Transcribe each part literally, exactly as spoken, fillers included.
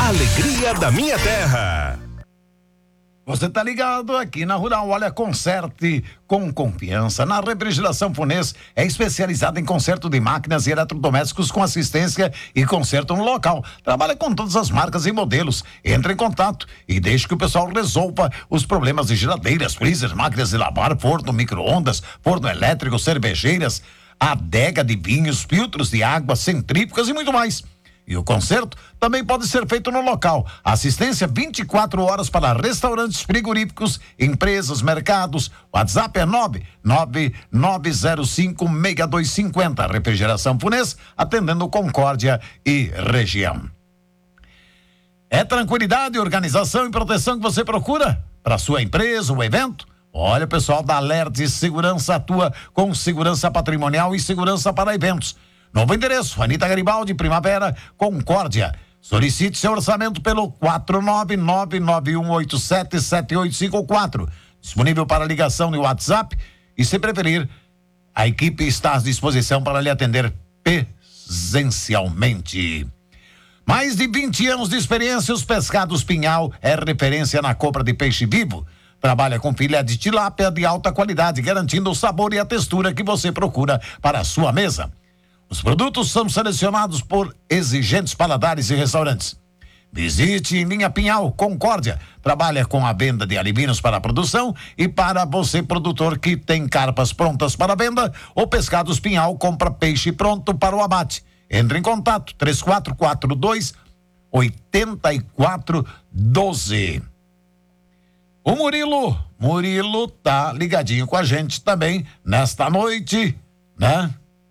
Alegria da minha terra. Você tá ligado aqui na Rural, olha, conserte com confiança. Na Refrigeração Funês é especializada em conserto de máquinas e eletrodomésticos com assistência e conserto no local. Trabalha com todas as marcas e modelos. Entre em contato e deixe que o pessoal resolva os problemas de geladeiras, freezers, máquinas de lavar, forno, micro-ondas, forno elétrico, cervejeiras, adega de vinhos, filtros de água, centrífugas e muito mais. E o conserto também pode ser feito no local. Assistência vinte e quatro horas para restaurantes, frigoríficos, empresas, mercados. WhatsApp é nove nove nove zero cinco seis dois cinco zero. Refrigeração Funês, atendendo Concórdia e região. É tranquilidade, organização e proteção que você procura para sua empresa ou evento? Olha, o pessoal da Alertes Segurança atua com segurança patrimonial e segurança para eventos. Novo endereço, Anita Garibaldi, Primavera, Concórdia. Solicite seu orçamento pelo quatro nove nove nove um oito sete sete oito cinco quatro. Disponível para ligação no WhatsApp e, se preferir, a equipe está à disposição para lhe atender presencialmente. Mais de vinte anos de experiência, os Pescados Pinhal é referência na compra de peixe vivo. Trabalha com filé de tilápia de alta qualidade, garantindo o sabor e a textura que você procura para a sua mesa. Os produtos são selecionados por exigentes paladares e restaurantes. Visite em Linha Pinhal, Concórdia. Trabalha com a venda de alimentos para a produção e para você, produtor que tem carpas prontas para venda, o Pescados Pinhal compra peixe pronto para o abate. Entre em contato, três quatro quatro dois oito quatro um dois. O Murilo, Murilo tá ligadinho com a gente também nesta noite, né?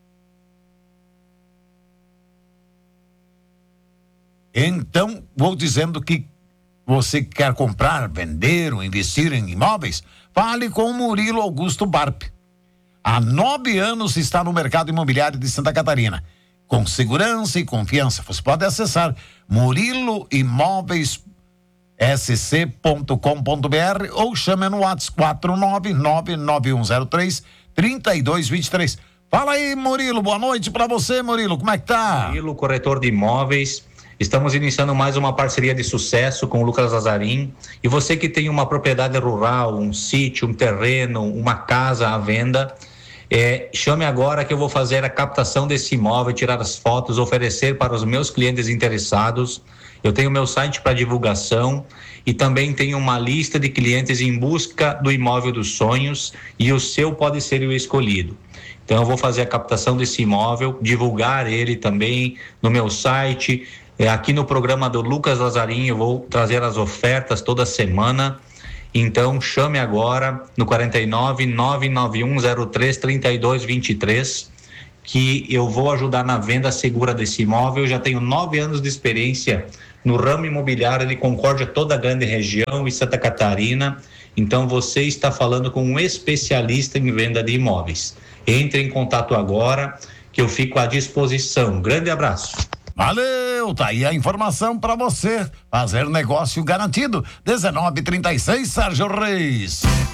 Então, vou dizendo que você quer comprar, vender ou investir em imóveis, fale com o Murilo Augusto Barp. Há nove anos está no mercado imobiliário de Santa Catarina. Com segurança e confiança, você pode acessar murilo imóveis s c ponto com ponto b r ou chame no WhatsApp quatro nove nove nove um zero três três dois dois três. Fala aí, Murilo, boa noite pra você, Murilo, como é que tá? Murilo, corretor de imóveis. Estamos iniciando mais uma parceria de sucesso com o Lucas Lazarim. E você que tem uma propriedade rural, um sítio, um terreno, uma casa à venda, é, chame agora que eu vou fazer a captação desse imóvel, tirar as fotos, oferecer para os meus clientes interessados. Eu tenho meu site para divulgação e também tenho uma lista de clientes em busca do imóvel dos sonhos e o seu pode ser o escolhido. Então eu vou fazer a captação desse imóvel, divulgar ele também no meu site. É, aqui no programa do Lucas Lazarim eu vou trazer as ofertas toda semana. Então chame agora no quarenta e nove, nove nove um zero três, trinta e dois vinte e três que eu vou ajudar na venda segura desse imóvel. Eu já tenho nove anos de experiência no ramo imobiliário de Concórdia, toda a grande região e Santa Catarina. Então você está falando com um especialista em venda de imóveis. Entre em contato agora que eu fico à disposição. Grande abraço. Valeu, tá aí a informação para você fazer negócio garantido. dezenove trinta e seis, Sérgio Reis.